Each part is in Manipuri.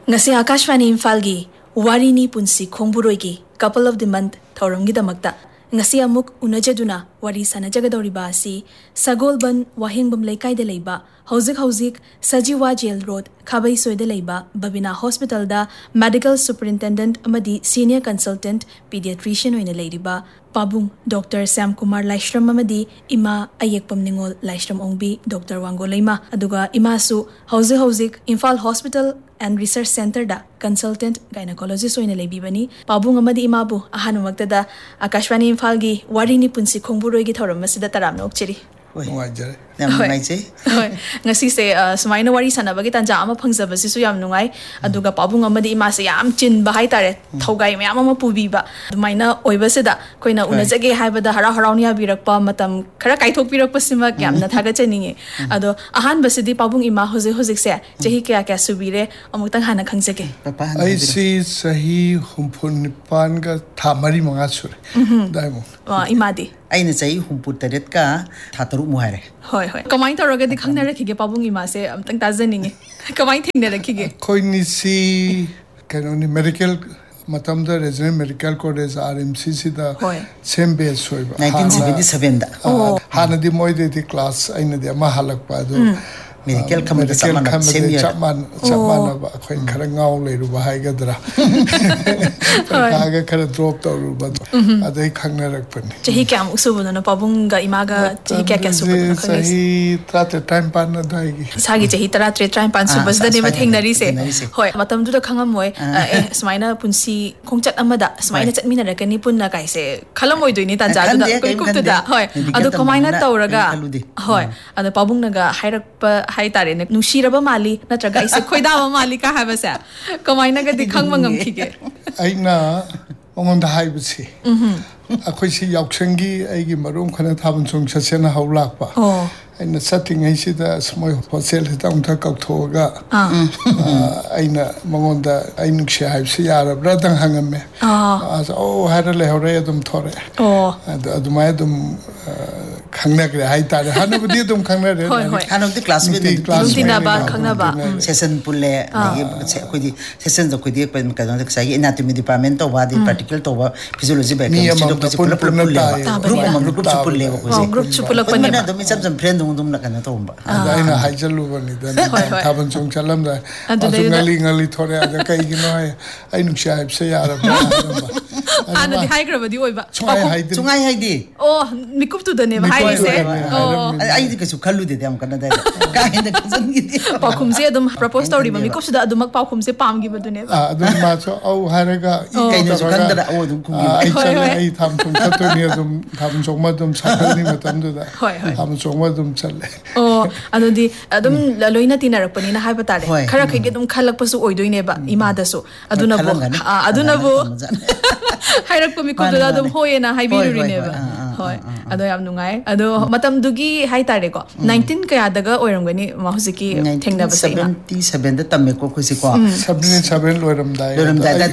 ngasi Akashvani Imphal-gi Warini Punsi Khongburoigi Couple of the Month Thauramgidamakta ngasi amuk unajaduna wari sanajagadoriba asi Sagolban Wahingbam Leikaida leiba Hauzik Sajiwa Jail Road Khabai Soida leiba Babina Hospital da Medical Superintendent amadi Senior Consultant Pediatrician oina leiriba Pabung Dr. Sam Kumar Laishram amadi Ima Ayekpam Ningol Laishram Ongbi Dr. Wangolaima aduga Imasu Hauzik Imphal Hospital and Research Center da Consultant Gynecologist oina leibibani Pabung amadi Imabu ahanumakta da Akashvani Imphal gi Warini Punsi Khongburoi gi thoram masida taramna okchiri ngasi se sumaina wari sanabagi tanja ama phangjabasi su yam nungai aduga pabung amadi ima se yam chin ba hai tare thogai mayam ama pubiba dumaina oibase da koina unajage haibada hara harawnia birakpa matam khara kaithok birakpa sima yamna thaga chaninge ado ahan basidi pabung ima hozik se jehi kya subire amutang hana khangjage ai si sahi humpun pan ga thamari manga sur daimo imadi aina sahi humput taret ka thataru muhare hoi kamai taraga di khangna rakhige pabung ima se amtang tajaninge kamai thingna rakhige koi ni si kanoni medical matam da resident medical college RMC sida same base hoiba 1977 da hana di moi de class aina de ma halak pa do medical kamada chapman ba khoi khara ngau leiru ba hai gadra ga khara drop to ru ba adai khangna rak pani jehi kyam usubu no pabung ga imaga jehi kya subu no khangis sahi trate time pan na dai gi sagi jehi trate time pan subu da ne ma thengnari se hoi matam du da khangam moi smaina punsi khongchat amada smaina chatmina rakani punna kai se khalamoi doini ta ja da kup da hoi adu kamaina tawraga hoi adu pabung naga hairak pa hai tare ne nushiraba mali natraga ise khoidaba mali ka habasa kamaina ga dikhang mangam khige aina ongon da hai busi akhoi si yauksangi aigi marum khana thabun chung chasena haulak pa aina setting ai si da smoi hotel ta ung tha kak thoga aina mangon da ainu she hai si yara bradang hangame as harale hore adum thore adu mai adum khangna gre hai tare hanu budi adum khangna re hanu di class me tina ba khangna ba session pulle khoi di session jo khoi di pa ka don sai anatomy department to ba di particle to ba physiology ba group chupulle pani na dum sam friend dum na kana to ba aina haijalu bani da thaban chung chalam da ngali thore ada kai gi no ainu shaib se yara ba ana di high gravity oi ba chungai hai di mikup tu da ne hai se ai di ka su khallu de am kana da ka hinda kazan gi pakhum se adum propose tori ba mikup su da adum pakhum se pam gi ba du ne adum ma cho au haraga kai na su kan da adum ku ai chal ai tham chung khatto ni adum tham chung ma dum sakal ni matam du da tham chung ma dum chal adu di adum loina tinarak pani na haiba tare khara khige dum khalak pasu oidoi ne ba imada su aduna bo hairak pa mikup da dum hoye na haibiruri ne ba hoi ado yam nungai ado matam dugi hai tare ko 19 kaya daga oiramgani ma husiki thengna ba sai 77 da tamme ko khosi ko 77 loiram dai da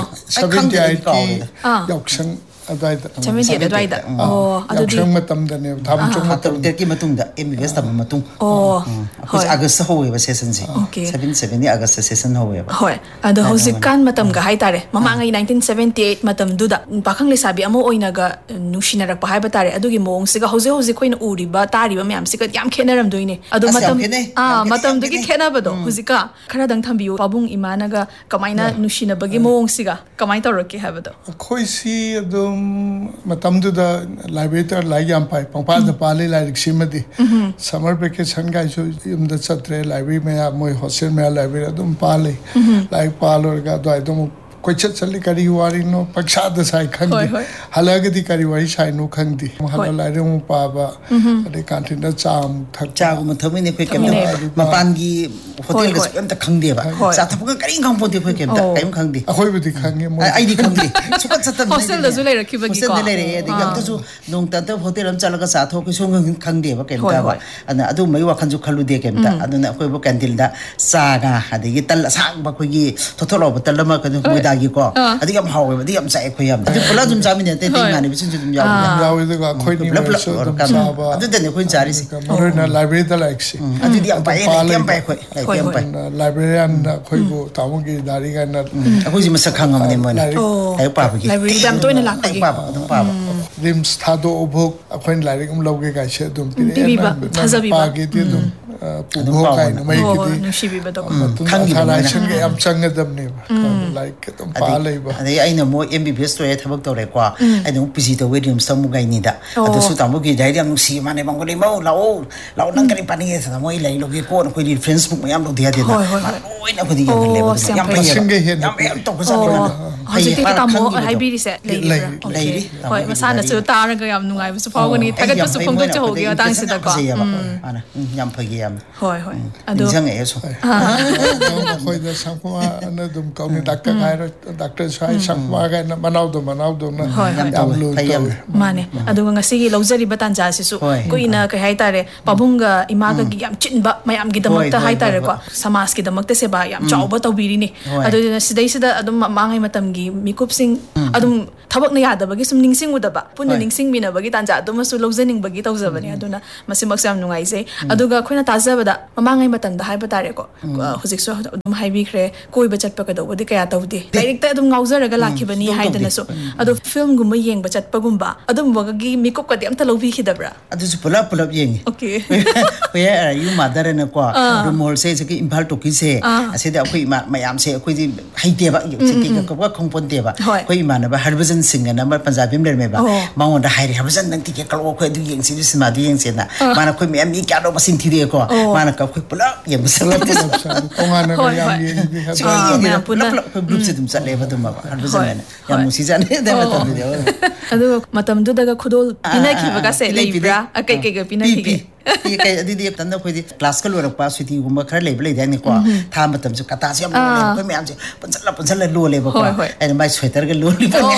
78 yaksang adai da adu di matam da ne tham chung matam de ki matung da MBS tam matung hoi August howe ba session ji 77 ni August session howe ba hoi adu hosikan matam ga hai tare mamangai 1978 matam du da pakhang le sabi amo oina ga nushina rak pa hai ba tare adu gi mong siga hoje koina uri ba tari ba myam siga yam khenaram doine adu matam du gi khena ba do hosika khara dang thambiu pabung imana ga kamaina nushina bagi mong siga kamai tawraki ha ba do khoi si adu matam du da library lai yam pai pangpa da pale lai riksimadi summer vacation ga so yum da chatre library me moi hostel me library adum pale lai palor ga do adum koichat chali kari wari no paksha da sai khandi halaga di kari wari sai no khandi hala lai re mu pa ba ade kantin da cham thak cha gu thami ne khoi kem mapan gi hotel ga kem ta khangde ba cha thap ga kari khang pon de khoi kem ta kaim khangdi akhoi bu di khange mo ai di khangdi sukat satam hostel da zulai rakhi ba gi ko hostel le re de gam ta su nong ta ta hotel am chala ga sa tho ko song khangde ba kem ta ba ana adu mai wa khan ju khalu de kem ta adu na khoi bu kantil da sa ga ade gi tal sang ba khoi gi thotholo ba tal ma ka mo da ꯊꯥꯒꯤ ꯀꯣ ꯑꯗꯨ ꯌꯥꯝ ꯍꯥꯎꯋꯦꯕ ꯑꯗꯨ ꯌꯥꯝ ꯆꯥꯏ ꯑꯩꯈꯣꯏ ꯌꯥꯝ ꯑꯗꯨ ꯄꯨꯂꯞ ꯑꯗꯨꯝ ꯆꯥꯃꯤꯟꯅꯩ ꯑꯇꯩ ꯏꯃꯥꯟꯅꯕꯤꯁꯤꯡꯁꯨ ꯑꯗꯨꯝ ꯌꯥꯎꯋꯦ ꯑꯗꯨꯒ ꯑꯩꯈꯣꯏꯅꯤ ꯃꯔꯛꯁꯨ ꯑꯗꯨꯝ ꯆꯥꯕ ꯑꯗꯨꯗꯅꯦ ꯑꯩꯈꯣꯏꯅ ꯆꯥꯔꯤꯁꯦ ꯃꯔꯨꯑꯣꯏꯅ ꯂꯥꯏꯕ꯭ꯔꯦꯔꯤꯗ ꯂꯥꯏꯔꯤꯛꯁꯦ ꯑꯗꯨꯗꯤ ꯌꯥꯝ ꯄꯥꯏ ꯌꯥꯝ ꯄꯥꯏ ꯑꯩꯈꯣꯏ ꯂꯥꯏꯔꯤꯛ ꯌꯥꯝ ꯄꯥꯏ ꯂꯥꯏꯕ꯭ꯔꯦꯔꯤꯌꯥꯟꯗ ꯑꯩꯈꯣꯏꯕꯨ ꯇꯥꯃꯣꯒꯤ ꯗꯥꯔꯤ ꯀꯥꯏꯅ ꯑꯩꯈꯣꯏꯁꯤ ꯃꯁꯛ ꯈꯪꯉꯕꯅꯦ ꯃꯣꯏꯅ ꯂꯥꯏꯔꯤꯛ ꯄꯥꯕꯒꯤ ꯂꯥꯏꯕ꯭ꯔꯦꯔꯤꯗ ꯌꯥꯝ ꯇꯣꯏꯅ ꯂꯥꯛꯄꯒꯤ ꯑꯗꯨꯝ ꯄꯥꯕ ꯔꯤꯝꯁ ꯊꯥꯗꯣꯛꯎꯕꯨꯛ ꯑꯩꯈꯣꯏꯅ ꯂꯥꯏꯔꯤꯛ ꯑꯃ ꯂꯧꯒꯦ ꯀꯥꯏꯁꯦ ꯑꯗꯨꯝ ꯄꯤꯕꯤꯕ ꯊꯥꯖꯕꯤꯕ ꯄꯥꯒꯦꯗꯤ ꯑꯗꯨꯝ ꯄꯨꯈꯣ ꯀꯥꯏꯅ ꯃꯩꯒꯤꯗꯤ ꯅꯨꯡꯁꯤꯕꯤꯕꯗꯣ ꯑꯊꯥꯔꯥꯏꯁꯟꯒ ꯌꯥꯝ ꯆꯪꯒꯗꯕꯅꯦꯕ ꯂꯥꯏꯔꯤꯛ ꯑꯗꯨꯝ ꯄꯥ ꯂꯩꯕ ꯑꯗꯩ ꯑꯩꯅ ꯑꯃꯨꯛ MBBS ꯂꯣꯏꯔꯦ ꯊꯕꯛ ꯇꯧꯔꯦꯀꯣ ꯑꯩꯅ ꯑꯃꯨꯛ PG ꯇꯧꯋꯦ ꯔꯤꯝꯁꯇ ꯑꯃꯨꯛ ꯒꯥꯏꯅꯤꯗ ꯑꯗꯨꯁꯨ ꯇꯥꯃꯣꯒꯤ ꯗꯥꯏꯔꯤ ꯌꯥꯝ ꯅꯨꯡꯁꯤ ꯃꯥꯅꯦ ꯃꯪꯒꯣꯂꯤ ꯃꯧ ꯂꯥꯛꯑꯣ ꯅꯪ ꯀꯔꯤ ꯄꯥꯅꯤꯡꯉꯦ ꯃꯣꯏ ꯂꯥꯏꯔꯤꯛ ꯂꯧꯒꯦꯀꯣ ꯑꯩꯈꯣꯏꯗꯤ ꯔꯤꯐꯔꯦꯟꯁ ꯕꯨꯛ ꯃꯌꯥꯝ ꯂꯧꯗ ꯌꯥꯗꯦꯅ ꯂꯣꯏꯅ ꯑꯩꯈꯣꯏꯗꯤ ꯌꯦꯡꯍꯜꯂꯦꯕ ꯌꯥꯝ ꯐꯩꯌꯦꯕ ꯌꯥꯝ ꯇꯧꯕꯖꯥꯠꯅꯦ ꯍꯧꯖꯤꯛꯇꯤ ꯇꯥꯃꯣ ꯍꯥꯏꯕꯤꯔꯤꯁꯦ ꯂꯩꯔꯤ ꯍꯣꯏ ꯃꯁꯥꯅꯁꯨ ꯇꯥꯔꯒ ꯌam ꯅꯨꯡꯉꯥꯏꯕꯁꯨ ꯐꯥꯎꯒꯅꯤ ꯊꯥꯒꯠꯄꯁꯨ ꯐꯣꯡꯗꯣꯛꯆꯍꯧꯒꯦ ꯃꯇꯥꯡꯁꯤꯗꯀꯣ ꯌꯥꯝ ꯐꯩꯌꯦ ꯌꯥꯝ ꯍꯣꯏ ꯑꯗꯣ ꯅꯤꯡꯁꯤꯡꯉꯛꯑꯦꯁꯨ ꯑꯩꯈꯣꯏꯗ ꯁꯪꯀꯨꯃꯥꯔꯅ ꯑꯗꯨꯝ ꯀꯧꯅꯤ ꯗꯥꯛꯇꯔ ꯍꯥꯏꯔꯣ ꯗꯥꯛꯇꯔ ꯁ꯭ꯋꯥꯏ ꯁꯪꯀꯨꯃꯥꯔ ꯀꯥꯏꯅ ꯃꯅꯥꯎꯗꯧꯅ ꯌꯥꯝ ꯂꯨ ꯇꯧꯋꯦ ꯃꯥꯅꯦ ꯑꯗꯨꯒ ꯉꯁꯤꯒꯤ ꯂꯧꯖꯔꯤꯕ ꯇꯥꯟꯖꯥꯁꯤꯁꯨ ꯀꯨꯏꯅ ꯀꯩ ꯍꯥꯏꯇꯥꯔꯦ ꯄꯥꯕꯨꯡꯒ ꯏꯃꯥꯒꯒꯤ ꯌꯥꯝ ꯆꯤꯟꯕ ꯃꯌꯥꯝꯒꯤꯗꯃꯛꯇ ꯍꯥꯏꯇꯥꯔꯦꯀꯣ ꯁꯃꯥꯖꯀꯤꯗꯃꯛꯇ ꯁꯦꯕꯥ ꯌꯥꯝ ꯆꯥꯎꯕ ꯇꯧꯕꯤꯔꯤꯅꯤ ꯑꯗꯨꯗꯨꯅ ꯁꯤꯗꯩꯁꯤꯗ ꯑꯗꯨꯝ ꯃꯃꯥꯡꯉꯩ ꯃꯇꯝꯒꯤ ꯃꯤꯀꯨꯞꯁꯤꯡ ꯑꯗꯨꯝ ꯊꯕꯛꯅ ꯌꯥꯗꯕꯒꯤ ꯁꯨꯝ ꯅꯤꯡꯁꯤꯡꯉꯨꯗꯕ ꯄꯨꯟꯅ ꯅꯤꯡꯁꯤꯡꯃꯤꯟꯅꯕꯒꯤ ꯇꯥꯟꯖꯥ ꯑꯗꯨꯃꯁꯨ ꯂꯧꯖꯅꯤꯡꯕꯒꯤ ꯇꯧꯖꯕꯅꯤ ꯑꯗꯨꯅ ꯃꯁꯤꯃꯛꯁꯨ ꯌꯥꯝ ꯅꯨꯡꯉꯥꯏꯖꯩ ꯑꯗꯨꯒ ꯑꯩꯈꯣꯏꯅ ꯇꯥꯖꯕꯗ ꯃꯃꯥꯡꯉꯩ ꯃꯇꯝꯗ ꯍꯥꯏꯕ ꯇꯥꯔꯦꯀꯣ ꯍꯧꯖꯤꯛꯁꯨ ꯑꯗꯨꯝ ꯍꯥꯏꯕꯤꯈ꯭ꯔꯦ ꯀꯣꯏꯕ ꯆꯠꯄ ꯀꯩꯗꯧꯕꯗꯤ ꯀꯌꯥ ꯇꯧꯗꯦ ꯂꯥꯏꯔꯤꯛꯇ ꯑꯗꯨꯝ ꯉꯥꯎꯖꯔꯒ ꯂꯥꯛꯈꯤꯕꯅꯤ ꯍꯥꯏꯗꯅꯁꯨ ꯑꯗꯣ ꯐꯤꯜꯝꯒꯨꯝꯕ ꯌꯦꯡꯕ ꯆꯠꯄꯒꯨꯝꯕ ꯑꯗꯨꯝꯕꯒꯤ ꯃꯤꯀꯨꯞꯀꯗꯤ ꯑꯝꯇ ꯂꯧꯕꯤꯈꯤꯗꯕ꯭ꯔꯥ ꯑꯗꯨꯁꯨ ꯄꯨꯂꯞ ꯌꯦꯡꯉꯤ Where are you mother and a qua rumor says Impal Tokise I said that we mayam say Haiteva Kompondeva Manaba Harbazan singer number Panzabim Meba Mount the High Harbazan and Tika Kaloko doing Sidis Madi and Sena Manakumi and Mikado was in Tideco Manaka Pula groups of themselves level to Harbazan Yamusizan ꯑꯗꯨ ꯃꯇꯝꯗꯨꯗꯒ ꯈꯨꯗꯣꯜ ꯄꯤꯅꯈꯤꯕꯒ ꯁꯦ ꯂꯩꯕ꯭ꯔꯥ ꯑꯀꯩ ꯀꯩꯒ ꯄꯤꯅꯈꯤꯒꯦ ꯑꯗꯨꯗꯤ ꯇꯟꯗ ꯑꯩꯈꯣꯏꯗꯤ ꯀ꯭ꯂꯥꯁꯀ ꯂꯣꯏꯔꯛꯄ ꯁꯨꯇꯤꯒꯨꯝꯕ ꯈꯔ ꯂꯩꯕ ꯂꯩꯗꯥꯏꯅꯦꯀꯣ ꯊꯥ ꯃꯇꯝꯁꯨ ꯀꯇꯥꯁꯦ ꯌꯥꯝ ꯂꯣꯜꯂꯦ ꯑꯩꯈꯣꯏ ꯃꯌꯥꯝꯁꯦ ꯄꯨꯟꯁꯜꯂ ꯂꯣꯜꯂꯦꯕꯀꯣ ꯑꯩꯅ ꯃꯥꯏ ꯁ꯭ꯋꯦꯇꯔꯒ ꯂꯣꯜꯂꯤꯕꯅꯦ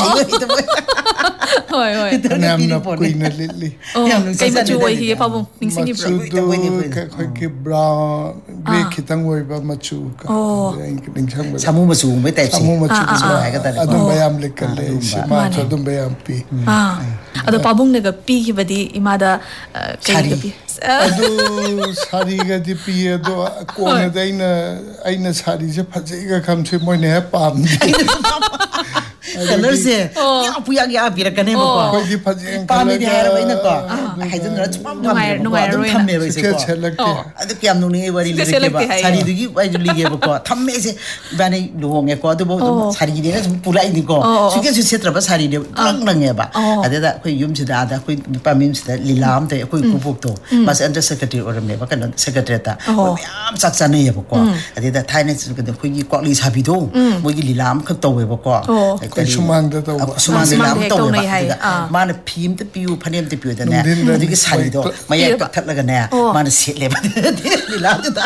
ꯌꯥꯝꯅ ꯀꯨꯏꯅ ꯂꯤꯠꯂꯤ ꯀꯩ ꯃꯆꯨ ꯑꯣꯏꯈꯤꯒꯦ ꯄꯥꯕꯨꯡ ꯅꯤꯡꯁꯤꯡꯉꯤꯕ꯭ꯔꯣ ꯃꯆꯨꯗꯨ ꯑꯩꯈꯣꯏꯒꯤ ꯕ꯭ꯔꯥꯎꯟ ꯒ꯭ꯔꯦ ꯈꯤꯇꯪ ꯑꯣꯏꯕ ꯃꯆꯨ ꯅꯤꯡꯁꯤꯡꯕꯗ ꯁꯥꯃꯨ ꯃꯆꯨꯒꯨꯝꯕꯩ ꯇꯥꯏꯞꯁꯦ ꯁꯥꯃꯨ ꯃꯆꯨ ꯑꯗꯨꯝꯕ ꯌꯥꯝ ꯂꯤꯠꯀꯜꯂꯦ ꯁꯤꯃꯥꯁꯨ ꯑꯗꯨꯝꯕ ꯌꯥꯝ ꯄꯤ ꯑꯗꯣ ꯄꯥꯕꯨꯡꯅꯒ ꯄꯤꯈꯤꯕꯗꯤ ꯏꯃꯥꯗ ꯀꯩꯒ ꯄꯤ ꯑꯗꯨ ꯁꯥꯔꯤꯒꯗꯤ ꯄꯤꯌꯦ ꯑꯗꯣ ꯀꯣꯟꯅꯗ ꯑꯩꯅ ꯁꯥꯔꯤꯁꯦ ꯐꯖꯩꯒ ꯈꯪꯁꯦ ꯃꯣꯏꯅ ꯍꯦꯛ ꯄꯥꯝꯗꯦ ꯀꯂꯔꯁꯦ ꯌꯥꯝ ꯄꯤꯔꯛꯀꯅꯦꯕꯀꯣ ꯑꯩꯈꯣꯏꯗꯤ ꯐꯖꯩ ꯄꯥꯝꯃꯤꯗꯤ ꯍꯥꯏꯔꯕ ꯑꯩꯅꯀꯣ ꯍꯥꯏꯖꯤꯟꯅꯔ ꯁꯨꯡꯄꯥꯝ ꯄꯥꯝꯗꯦꯕꯀꯣ ꯑꯗꯨꯝ ꯊꯝꯃꯦꯕ ꯑꯩꯁꯦꯀꯣ ꯑꯗꯨ ꯀꯌꯥꯝ ꯅꯨꯡꯉꯥꯏ ꯋꯥꯔꯤ ꯂꯤꯔꯛꯀꯦꯕ ꯁꯥꯔꯤꯗꯨꯒꯤ ꯑꯩꯁꯨ ꯂꯤꯒꯦꯕꯀꯣ ꯊꯝꯃꯦ ꯑꯩꯁꯦ ꯏꯕꯥꯅꯤ ꯂꯨꯍꯣꯡꯉꯦꯀꯣ ꯑꯗꯨꯕꯨ ꯑꯗꯨꯝ ꯁꯥꯔꯤꯅꯦꯅ ꯁꯨꯝ ꯄꯨꯔꯛꯏꯅꯤꯀꯣ ꯁꯨꯡꯀꯦꯁꯨ ꯁꯦꯠꯇ꯭ꯔꯕ ꯁꯥꯔꯤꯅꯦ ꯂꯪꯉꯦꯕ ꯑꯗꯨꯗ ꯑꯩꯈꯣꯏ ꯌꯨꯝꯁꯤꯗ ꯑꯥꯗ ꯑꯩꯈꯣꯏ ꯅꯨꯄꯥ ꯃꯌꯨꯝꯁꯤꯗ ꯂꯤꯂꯥ ꯑꯃ ꯇꯧꯏ ꯑꯩꯈꯣꯏ ꯀꯨꯕꯣꯛꯇꯣ ꯃꯥꯁꯦ ꯑꯟꯗꯔ ꯁꯦꯀ꯭ꯔꯦꯇꯔꯤ ꯑꯣꯏꯔꯝꯃꯦꯕ ꯀꯩꯅꯣ ꯁꯦꯀ꯭ꯔꯦꯇꯔꯤꯌꯦꯠꯇ ꯃꯣꯏ ꯃꯌꯥꯝ ꯆꯥꯛ ꯆꯥꯅꯩꯌꯦꯕꯀꯣ ꯑꯗꯨꯗ ꯊꯥꯏꯅ ꯑꯩꯈꯣꯏꯒꯤ ꯀ꯭ꯋꯥꯛꯂꯤ ꯁꯥꯕꯤꯗꯣ ꯃꯣꯏꯒꯤ ꯂꯤꯂꯥ ꯑꯃꯈꯛ ꯇꯧꯋꯦꯕꯀꯣ ꯁꯨꯃꯥꯡꯗ ꯇꯧꯕ ꯁꯨꯃꯥꯡ ꯂꯤꯂꯥ ꯑꯃ ꯇꯧꯋꯦꯕ ꯑꯗꯨꯗ ꯃꯥꯅ ꯐꯤ ꯑꯃꯇ ꯄꯤꯌꯨ ꯐꯅꯦꯛ ꯑꯃꯇ ꯄꯤꯌꯨꯗꯅꯦ ꯑꯗꯨꯒꯤ ꯁꯥꯔꯤꯗꯣ ꯃꯌꯥꯏ ꯀꯛꯊꯠꯂꯒꯅꯦ ꯃꯥꯅ ꯁꯦꯠꯂꯦꯕ ꯂꯤꯂꯥꯗꯨꯗ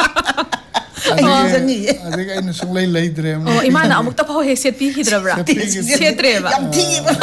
ꯑꯗꯒꯤ ꯑꯩꯅ ꯁꯨꯡꯂꯩ ꯂꯩꯗ꯭ꯔꯦ ꯏꯃꯥꯅ ꯑꯃꯨꯛꯇ ꯐꯥꯎ ꯍꯦꯛ ꯁꯦꯠꯄꯤꯈꯤꯗ꯭ꯔꯕ꯭ꯔꯥ ꯁꯦꯠꯇ꯭ꯔꯦꯕ ꯌꯥꯝ ꯊꯤꯌꯦꯕ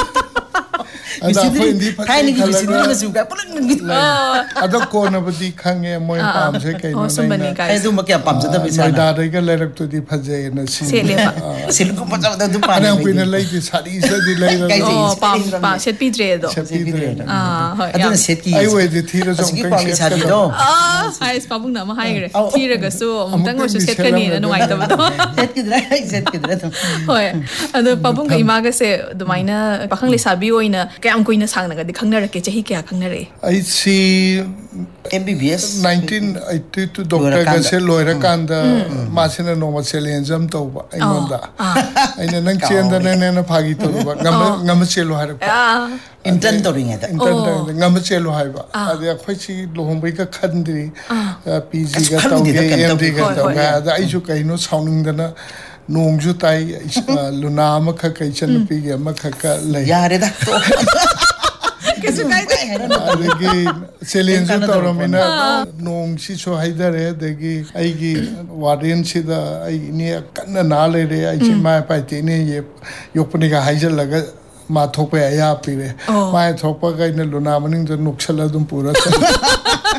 ꯊꯥꯏꯅꯒꯤ ꯃꯤꯁꯤꯟꯗꯨꯅ ꯃꯆꯨꯒ ꯄꯨꯂꯞ ꯑꯗꯣ ꯀꯣꯟꯅꯕꯨꯗꯤ ꯈꯪꯉꯦ ꯃꯣꯏ ꯄꯥꯝꯁꯦ ꯀꯩꯅꯣ ꯑꯗꯨꯝꯕ ꯀꯌꯥ ꯄꯥꯝꯖꯗꯕ ꯅꯣꯏꯗꯥꯗꯩꯒ ꯂꯩꯔꯛꯇꯨꯗꯤ ꯐꯖꯩꯌꯦꯅ ꯁꯦꯠꯂꯦꯕ ꯁꯤꯜꯀꯨꯝ ꯐꯖꯕꯗ ꯑꯗꯨꯝ ꯌꯥꯝ ꯀꯨꯏꯅ ꯂꯩꯇꯦ ꯁꯥꯔꯤꯁꯤꯗꯤ ꯂꯩꯔꯒ ꯁꯦꯠꯄꯤꯗ꯭ꯔꯦ ꯑꯗꯣ ꯑꯗꯨꯅ ꯁꯦꯠꯀꯤ ꯑꯩ ꯑꯣꯏꯗꯤ ꯊꯤꯔꯁꯨ ꯑꯃꯨꯛꯇꯪ ꯁꯥꯔꯤꯗꯣ ꯍꯥꯏꯁ ꯄꯥꯕꯨꯡꯅ ꯑꯃ ꯍꯥꯏꯈ꯭ꯔꯦ ꯊꯤꯔꯒꯁꯨ ꯑꯃꯨꯛꯇꯪ ꯑꯣꯏꯔꯁꯨ ꯁꯦꯠꯀꯅꯤꯅ ꯅꯨꯡꯉꯥꯏꯇꯕꯗꯣ ꯁꯦꯠꯈꯤꯗ꯭ꯔꯦ ꯑꯗꯨꯝ ꯍꯣꯏ ꯑꯗꯣ ꯄꯥꯕꯨꯡꯒ ꯏꯃꯥꯒꯁꯦ ꯑꯗꯨꯃꯥꯏꯅ ꯄꯥꯈꯪ ꯂꯩꯁꯥꯕꯤ ꯑꯣꯏꯅ ꯀꯌꯥꯝ ꯀꯨꯏꯅ ꯁꯥꯡꯅꯒꯗꯤ ꯈꯪꯅꯔꯛꯀꯦ ꯆꯍꯤ ꯀꯌꯥ ꯈꯪꯅꯔꯛꯑꯦ ꯑꯩꯁꯤ MBBS 1982 ꯗꯣꯛꯇꯔꯒꯁꯦ ꯂꯣꯏꯔꯀꯥꯟꯗ ꯃꯥꯁꯤꯅ ꯅꯣꯡꯃ ꯆꯦꯂꯦꯟꯖ ꯑꯃ ꯇꯧꯕ ꯑꯩꯉꯣꯟꯗ ꯑꯩꯅ ꯅꯪ ꯆꯦꯟꯗꯅꯦꯅ ꯐꯥꯒꯤ ꯇꯧꯔꯨꯕ ꯉꯝꯃ ꯆꯦꯜꯂꯨ ꯍꯥꯏꯔꯛꯄ intern ꯇꯧꯔꯤꯉꯩꯗ ngam chelo haiba ade akhoi chi lohombai ka khandri PG ga tawge MD ga tawga ada ai ju kaino sounding dana nong ju tai luna ma kha kai chan pi ge ma kha ka lai yare da kisu kai adegi challenge tawramina nong si so haidare adegi ai gi warden si da ai ni kanna na le re ai chi ma pa ti ne ye yopni ga haijal laga ma thokpe aya pire ma thokpa ga ina luna maning jo nukshala dum pura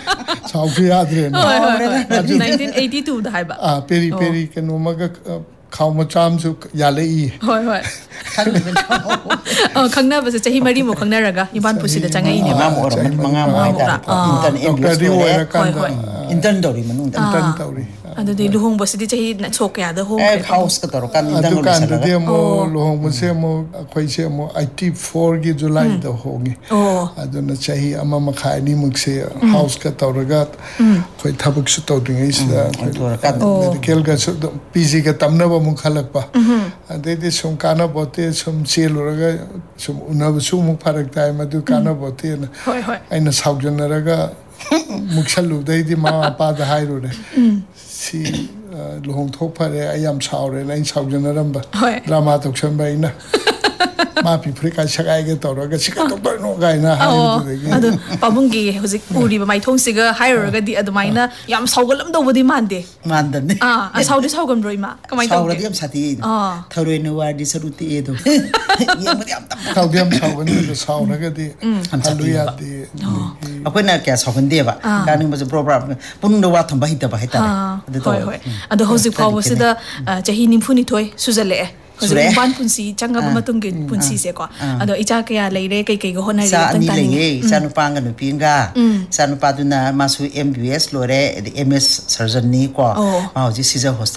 sauki yadre na 1982 da haiba peri keno maga khau ma cham su ya le I hoi hoi khangna ba se chahi mari mo khangna raga iban pusi da changai ne ma mo manga mo da intern dori manung da intern dori adu de luhong ba se di chahi na chok ya da hong house ka tor kan intern lo sa de mo luhong mo se mo khoi se mo 84 gi July da hongi adu na chahi ama ma khai ni muk se house ka tor ga khoi thabuk su to ding is medical ga PG ka tamna ba mu khalak pa ade de sum kana bote sum chelo raga sum una su mu farak tai ma du kana bote na hoi hoi aina saugjan raga muksalu dai di ma pa da hai ro de si lohong thok phare ayam saure na saugjan ramba drama tok sam bai na ma pi frika sagai ge to raga sika to no gai na hai de adu pabungi hozik uri ba mai thong siga hai raga di adumaina yam saugalam do bodi mande mandan saudi saugam roi ma kamai to sauradi am sati tharoi no wadi saruti e do yam yam tam saudiyam saugan do sauraga di haluya di akoina kya saugan de ba kaning ba program pung do wa thamba hita ba hita adu to adu hozik pawo sida chahi nimphuni thoi sujale Hozik ban punsi changa ba matungin punsi se ko ado icha kaya leire kai kai go honari tan tan ni sa nu pang nu pinga sa nu pa du na masu MBS lore MS surgeon ni ko ma hoji sija